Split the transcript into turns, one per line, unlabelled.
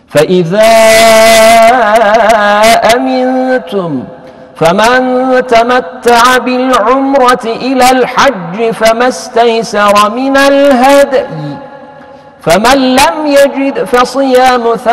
فإذا أمنتم فمن تمتع بالعمرة إلى الحج فما استيسر من الهدي، فمن لم يجد فصيام